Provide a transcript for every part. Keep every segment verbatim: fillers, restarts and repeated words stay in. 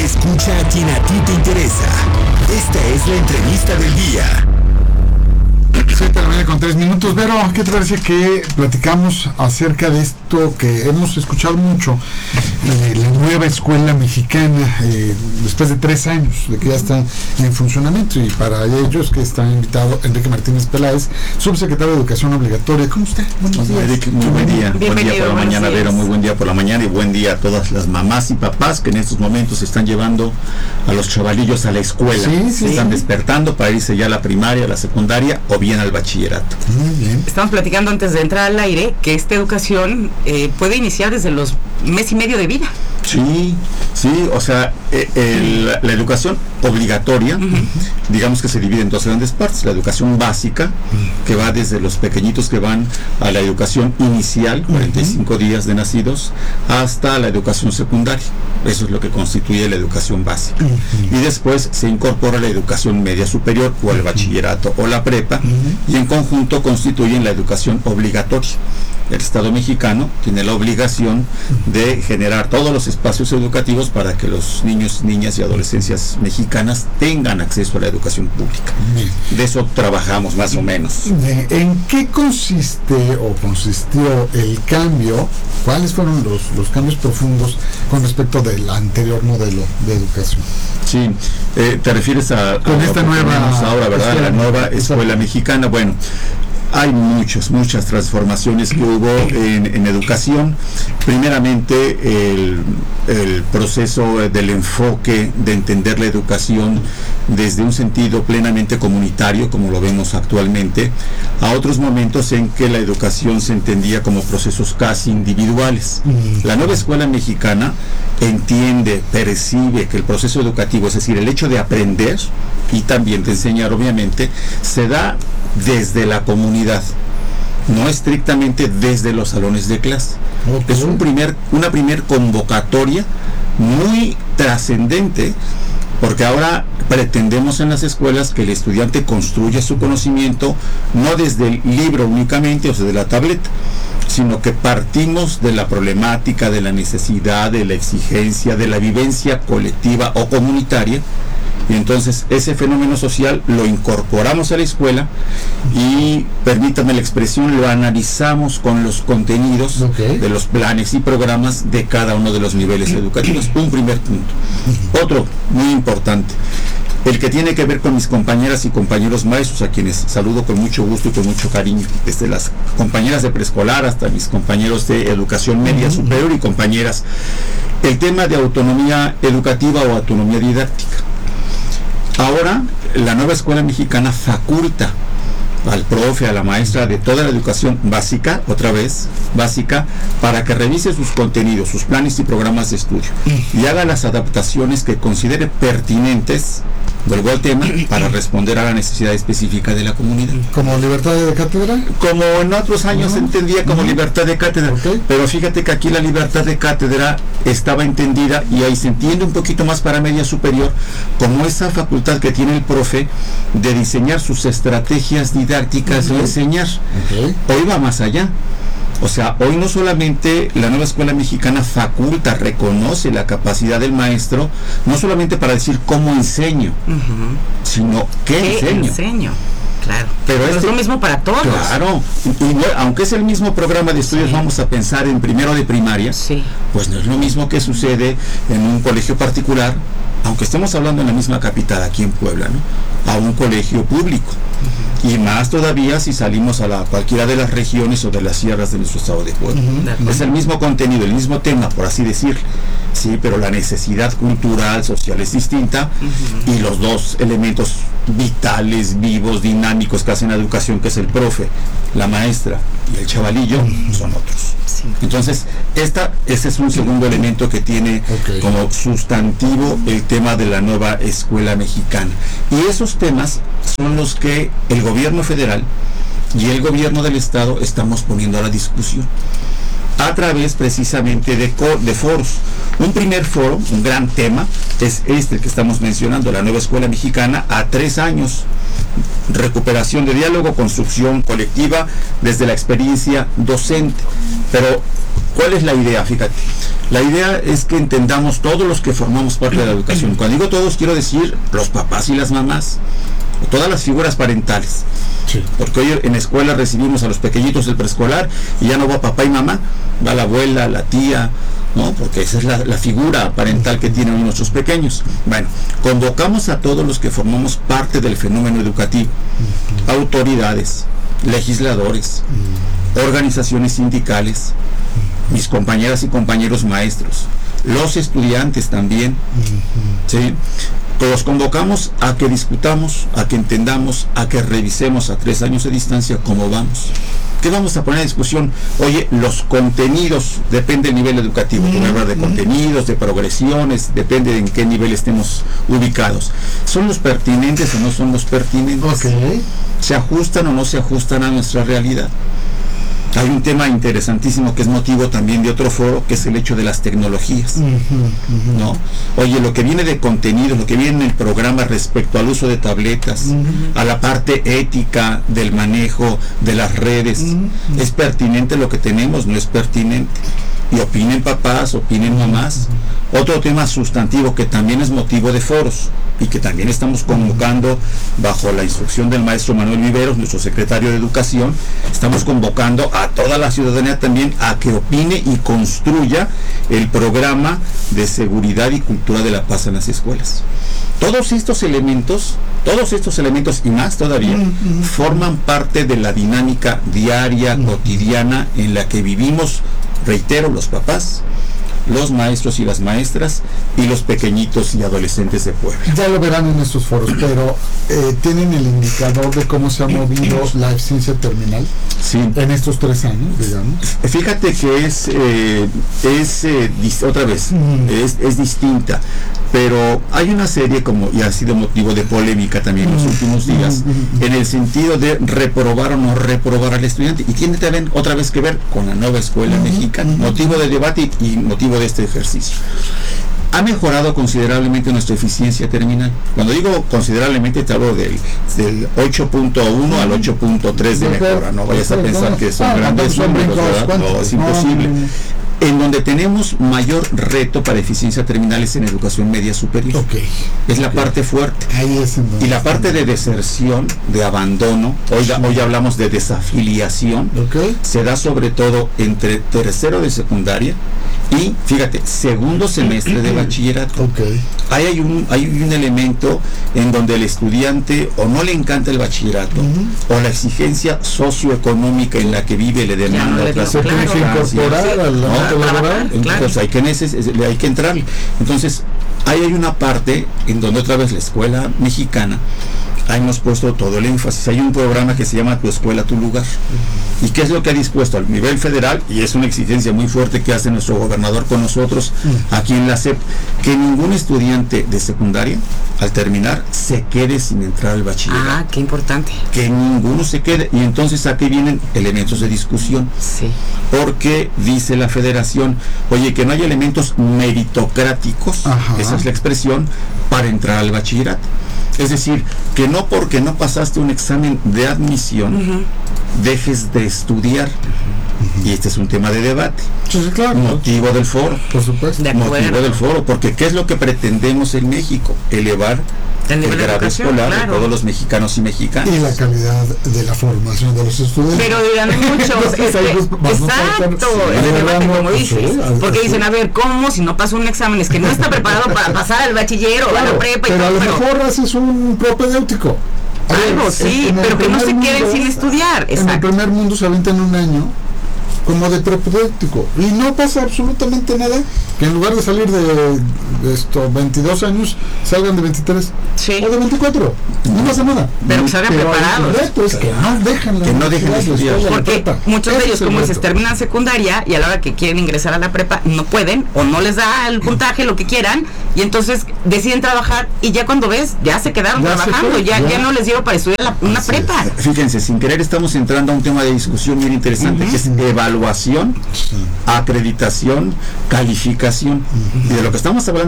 Escucha a quien a ti te interesa. Esta es la entrevista del día. siete de la mañana con tres minutos. Vero, ¿qué te parece que platicamos acerca de esto que hemos escuchado mucho, eh, la nueva escuela mexicana, eh, después de tres años de que ya está en funcionamiento? Y para ellos que está invitado Enrique Martínez Peláez, subsecretario de Educación Obligatoria. ¿Cómo está? Buenos días. Eric, muy buen día. Buen día por la mañana, Vero, muy buen día por la mañana y buen día a todas las mamás y papás que en estos momentos están llevando a los chavalillos a la escuela. Sí, sí, están sí. despertando para irse ya a la primaria, a la secundaria o bien al bachillerato. Muy bien. Estamos platicando antes de entrar al aire que esta educación eh, puede iniciar desde los mes y medio de vida. Sí, sí, o sea, eh, el, la educación obligatoria, uh-huh. digamos que se divide en dos grandes partes: la educación básica, uh-huh. que va desde los pequeñitos que van a la educación inicial, cuarenta y cinco uh-huh. días de nacidos, hasta la educación secundaria. Eso es lo que constituye la educación básica. Uh-huh. Y después se incorpora la educación media superior, o el bachillerato o la prepa, uh-huh. y en conjunto constituyen la educación obligatoria. El Estado mexicano tiene la obligación de generar todos los espacios educativos para que los niños, niñas y adolescencias mexicanas tengan acceso a la educación pública. De eso trabajamos más o menos. ¿En qué consiste o consistió el cambio? ¿Cuáles fueron los, los cambios profundos con respecto del anterior modelo de educación? Sí, eh, te refieres a, con a esta nueva ahora, ¿verdad? La nueva escuela mexicana. Bueno, hay muchas, muchas transformaciones que hubo en, en educación. Primeramente, el, el proceso del enfoque de entender la educación desde un sentido plenamente comunitario, como lo vemos actualmente, a otros momentos en que la educación se entendía como procesos casi individuales. La nueva escuela mexicana entiende, percibe que el proceso educativo, es decir, el hecho de aprender y también de enseñar, obviamente, se da desde la comunidad, no estrictamente desde los salones de clase. Okay. Es un primer, una primer convocatoria muy trascendente, porque ahora pretendemos en las escuelas que el estudiante construya su conocimiento no desde el libro únicamente o desde la tableta, sino que partimos de la problemática, de la necesidad, de la exigencia, de la vivencia colectiva o comunitaria. Y entonces ese fenómeno social lo incorporamos a la escuela y, permítanme la expresión, lo analizamos con los contenidos okay. de los planes y programas de cada uno de los niveles educativos. Un primer punto. Otro muy importante, el que tiene que ver con mis compañeras y compañeros maestros, a quienes saludo con mucho gusto y con mucho cariño, desde las compañeras de preescolar hasta mis compañeros de educación media uh-huh. superior y compañeras. El tema de autonomía educativa o autonomía didáctica. Ahora, la nueva escuela mexicana faculta al profe, a la maestra de toda la educación básica, otra vez, básica, para que revise sus contenidos, sus planes y programas de estudio y haga las adaptaciones que considere pertinentes, vuelvo al tema, para responder a la necesidad específica de la comunidad. ¿Como libertad de cátedra? Como en otros años se uh-huh. entendía como uh-huh. libertad de cátedra, okay. pero fíjate que aquí la libertad de cátedra estaba entendida, y ahí se entiende un poquito más para media superior, como esa facultad que tiene el profe de diseñar sus estrategias didácticas uh-huh. de enseñar. Okay. Hoy va más allá. O sea, hoy no solamente la nueva escuela mexicana faculta, reconoce la capacidad del maestro, no solamente para decir cómo enseño, uh-huh. sino qué, ¿Qué enseño. enseño? Claro. Pero, Pero este, es lo mismo para todos. Claro. Y, y, aunque es el mismo programa de estudios, sí. vamos a pensar en primero de primaria, sí. pues no es lo mismo que sucede en un colegio particular, aunque estemos hablando en la misma capital, aquí en Puebla, ¿no? A un colegio público. Uh-huh. Y más todavía si salimos a la, cualquiera de las regiones o de las sierras de nuestro estado de Puebla. Uh-huh. Es el mismo contenido, el mismo tema, por así decirlo. Sí, pero la necesidad cultural, social es distinta, uh-huh. y los dos elementos vitales, vivos, dinámicos que hacen la educación, que es el profe, la maestra y el chavalillo, uh-huh. son otros. Sí. Entonces, esta, este es un segundo elemento que tiene okay. como sustantivo el tema de la nueva escuela mexicana. Y esos temas son los que el gobierno federal y el gobierno del estado estamos poniendo a la discusión a través precisamente de, de foros. Un primer foro, un gran tema, es este que estamos mencionando, la nueva escuela mexicana a tres años. Recuperación de diálogo, construcción colectiva desde la experiencia docente. Pero ¿Cuál es la idea? Fíjate, la idea es que entendamos todos los que formamos parte de la educación. Cuando digo todos, quiero decir los papás y las mamás, todas las figuras parentales. Sí. Porque hoy en la escuela recibimos a los pequeñitos del preescolar y ya no va papá y mamá, va la abuela, la tía, ¿no? Porque esa es la, la figura parental que tienen hoy nuestros pequeños. Bueno, convocamos a todos los que formamos parte del fenómeno educativo, uh-huh. autoridades, legisladores, uh-huh. organizaciones sindicales, uh-huh. mis compañeras y compañeros maestros, los estudiantes también, uh-huh. ¿sí? Los convocamos a que discutamos, a que entendamos, a que revisemos a tres años de distancia cómo vamos. ¿Qué vamos a poner en discusión? Oye, los contenidos, depende del nivel educativo, mm-hmm. hablar de contenidos, de progresiones, depende de en qué nivel estemos ubicados. ¿Son los pertinentes o no son los pertinentes? Okay. ¿Se ajustan o no se ajustan a nuestra realidad? Hay un tema interesantísimo que es motivo también de otro foro, que es el hecho de las tecnologías, uh-huh, uh-huh. ¿no? Oye, lo que viene de contenido, lo que viene en el programa respecto al uso de tabletas, uh-huh. a la parte ética del manejo de las redes, uh-huh. ¿es pertinente lo que tenemos? ¿No es pertinente? Y opinen papás, opinen mamás. Otro tema sustantivo que también es motivo de foros y que también estamos convocando bajo la instrucción del maestro Manuel Viveros, nuestro secretario de Educación, estamos convocando a toda la ciudadanía también a que opine y construya el programa de seguridad y cultura de la paz en las escuelas. Todos estos elementos, todos estos elementos y más todavía, mm-hmm. forman parte de la dinámica diaria, mm-hmm. cotidiana, en la que vivimos, reitero, los papás, los maestros y las maestras y los pequeñitos y adolescentes de Puebla. Ya lo verán en estos foros, pero eh, ¿tienen el indicador de cómo se ha movido la eficiencia terminal? Sí. En estos tres años, digamos. Fíjate que es, eh, es eh, dis- otra vez, mm. es, es distinta, pero hay una serie, como y ha sido motivo de polémica también en los últimos días, mm. en el sentido de reprobar o no reprobar al estudiante, y tiene también otra vez que ver con la nueva escuela mm. mexicana, mm. motivo de debate y, y motivo de este ejercicio. Ha mejorado considerablemente nuestra eficiencia terminal. Cuando digo considerablemente, te hablo del, del ocho punto uno al ocho punto tres de mejora. No vayas a pensar que son grandes números, ¿verdad? No, es imposible. En donde tenemos mayor reto para eficiencia terminal es en educación media superior. Okay. Es la okay. parte fuerte. Ahí es en donde y la parte de deserción, de abandono, hoy, sí. hoy hablamos de desafiliación, okay. se da sobre todo entre tercero de secundaria y, fíjate, segundo semestre de bachillerato. Okay. Ahí hay un, hay un elemento en donde el estudiante o no le encanta el bachillerato, uh-huh. o la exigencia socioeconómica en la que vive le demanda otras circunstancias. Entonces hay que, neces- hay que entrarle. Entonces, ahí hay una parte en donde otra vez la escuela mexicana hemos puesto todo el énfasis. Hay un programa que se llama Tu Escuela, Tu Lugar. Uh-huh. ¿Y qué es lo que ha dispuesto al nivel federal? Y es una exigencia muy fuerte que hace nuestro gobernador con nosotros uh-huh. aquí en la S E P, que ningún estudiante de secundaria, al terminar, se quede sin entrar al bachillerato. Ah, qué importante. Que ninguno se quede. Y entonces aquí vienen elementos de discusión. Sí. Porque dice la federación, oye, que no hay elementos meritocráticos, ajá. esa es la expresión, para entrar al bachillerato. Es decir, que no porque no pasaste un examen de admisión, uh-huh. dejes de estudiar. Uh-huh. Y este es un tema de debate. Sí, claro. Motivo del foro. Por supuesto. De Motivo del foro, porque ¿qué es lo que pretendemos en México? Elevar el, el grado escolar claro. de todos los mexicanos y mexicanas. Y la calidad de la formación de los estudiantes. Pero dirán muchos, este, exacto, el debate, como dices, porque dicen, a ver, ¿cómo si no pasó un examen? Es que no está preparado para pasar al bachiller o claro, a la prepa. Pero y todo, a lo pero mejor haces un propedéutico. Algo, sí, pero que no se queden sin estudiar. En el primer mundo se aventan un año como de propedéutico y no pasa absolutamente nada, que en lugar de salir de, de estos veintidós años salgan de veintitrés sí. o de veinticuatro, no pasa nada, pero que salgan preparados. El reto es que no dejan la que no dejen de estudiar, porque muchos de ellos, como dices, terminan secundaria y a la hora que quieren ingresar a la prepa no pueden o no les da el puntaje, lo que quieran, y entonces deciden trabajar y ya cuando ves ya se quedaron ya trabajando, se ya, ya. ya no les dieron para estudiar la, una Así prepa. Es. Fíjense, sin querer estamos entrando a un tema de discusión bien interesante, uh-huh. que es evaluación, sí. acreditación, calificación. Uh-huh. Y de lo que estamos hablando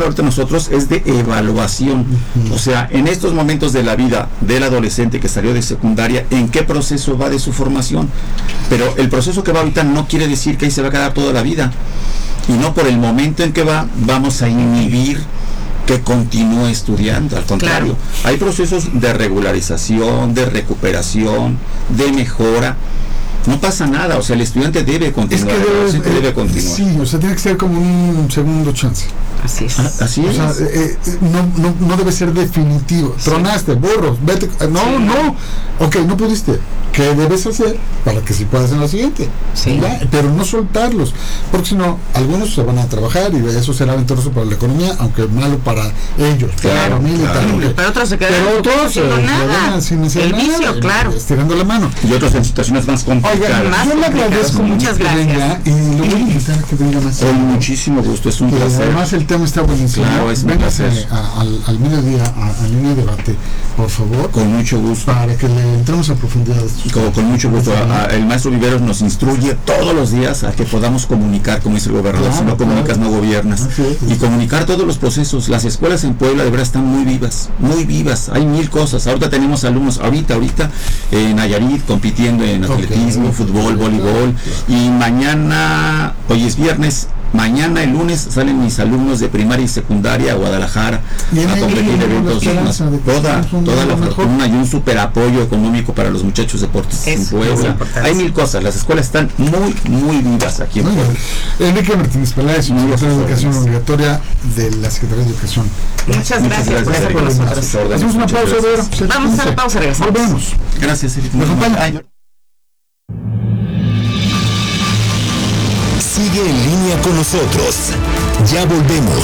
hablando ahorita nosotros es de evaluación. Uh-huh. O sea, en estos momentos de la vida del adolescente que salió de secundaria, ¿en qué proceso va de su formación? Pero el proceso que va ahorita no quiere decir que ahí se va a quedar toda la vida. Y no por el momento en que va, vamos a inhibir que continúe estudiando. Al contrario, claro. Hay procesos de regularización, de recuperación, de mejora. No pasa nada, o sea, el estudiante debe continuar. Es que debe, el estudiante eh, debe continuar. Sí, o sea, tiene que ser como un segundo chance. Así es. Ah, así o es. sea, eh, eh, no, no, no debe ser definitivo. Sí. Tronaste, burros, vete. No, sí. no. Ok, no pudiste. ¿Qué debes hacer para que sí puedas en la siguiente? Sí. ¿Ya? Pero no soltarlos, porque si no, algunos se van a trabajar y eso será ventoso para la economía, aunque malo para ellos, claro, para la familia claro. y tal. Pero otros se quedan pero otros sin eh, nada. Sin hacer el nada, vicio, claro. Estirando la mano. Y otros en situaciones más complicadas. Oiga, más yo le agradezco muchas mucho gracias. que venga y lo voy a invitar a que venga más. Con muchísimo gusto, es un que placer. Además el tema está buenísimo. Claro, es un Véngase placer. a, al, al mediodía a, a línea de debate, por favor. Con mucho gusto. Para que le entremos a profundidad. Con, con mucho gusto. A, a, el maestro Viveros nos instruye todos los días a que podamos comunicar, como dice el gobernador. Claro, si no comunicas, claro. no gobiernas. Sí, sí. Y comunicar todos los procesos. Las escuelas en Puebla de verdad están muy vivas, muy vivas. Hay mil cosas. Ahorita tenemos alumnos, ahorita, ahorita, en Nayarit, compitiendo en atletismo, okay. fútbol, voleibol. Y mañana, hoy es viernes, mañana el lunes salen mis alumnos de primaria y secundaria a Guadalajara a competir en eventos, toda, toda la fortuna y un super apoyo económico para los muchachos deportistas en Puebla. Hay mil cosas, las escuelas están muy, muy vivas aquí en Puebla. Enrique Martínez Peláez, secretario de Educación Obligatoria de la Secretaría de Educación. Muchas gracias por estar con nosotros. Hacemos una pausa, Vero. Vamos a la pausa, regresamos. Volvemos. Gracias, Enrique. Sigue en línea con nosotros. Ya volvemos.